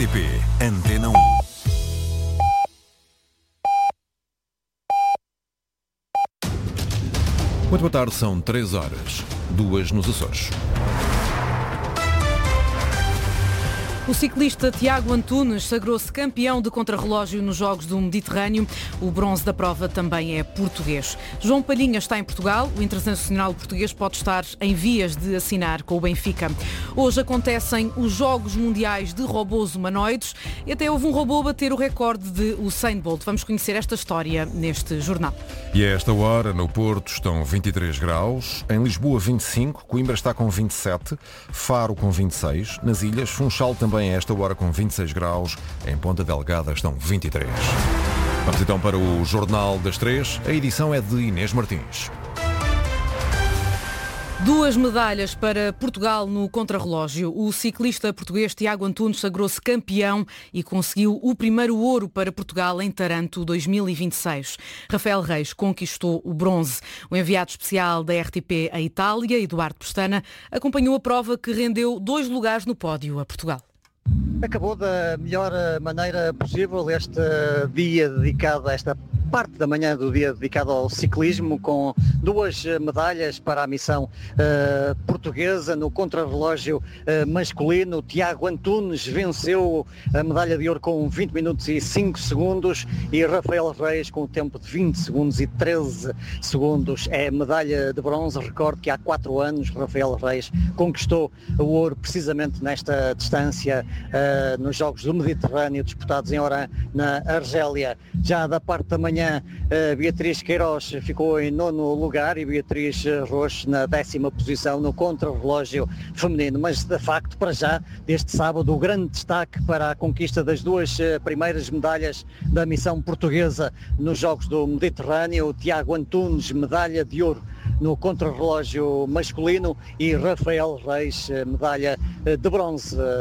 RTP Antena 1. Muito boa tarde, são 3 horas, 2 nos Açores. O ciclista Tiago Antunes sagrou-se campeão de contrarrelógio nos Jogos do Mediterrâneo. O bronze da prova também é português. João Palhinha está em Portugal. O internacional português pode estar em vias de assinar com o Benfica. Hoje acontecem os Jogos Mundiais de Robôs Humanoides e até houve um robô a bater o recorde de Usain Bolt. Vamos conhecer esta história neste jornal. E a esta hora, no Porto, estão 23 graus, em Lisboa 25, Coimbra está com 27, Faro com 26, nas Ilhas, Funchal também a esta hora com 26 graus, em Ponta Delgada estão 23. Vamos então para o Jornal das 3, a edição é de Inês Martins. 2 medalhas para Portugal no contrarrelógio. O ciclista português Tiago Antunes sagrou-se campeão e conseguiu o primeiro ouro para Portugal em Taranto 2026. Rafael Reis conquistou o bronze. O enviado especial da RTP à Itália, Eduardo Pestana, acompanhou a prova que rendeu 2 lugares no pódio a Portugal. Acabou da melhor maneira possível este dia dedicado a esta parte da manhã do dia dedicado ao ciclismo, com 2 medalhas para a missão portuguesa no contrarrelógio masculino. Tiago Antunes venceu a medalha de ouro com 20 minutos e 5 segundos e Rafael Reis com o tempo de 20 segundos e 13 segundos. É medalha de bronze. Recordo que há 4 anos Rafael Reis conquistou o ouro precisamente nesta distância nos Jogos do Mediterrâneo disputados em Oran, na Argélia. Já da parte da manhã, Beatriz Queiroz ficou em 9º lugar e Beatriz Rocha na 10ª posição no contrarrelógio feminino. Mas de facto, para já, deste sábado, o grande destaque para a conquista das 2 primeiras medalhas da missão portuguesa nos Jogos do Mediterrâneo. O Tiago Antunes, medalha de ouro no contrarrelógio masculino, e Rafael Reis, medalha de bronze.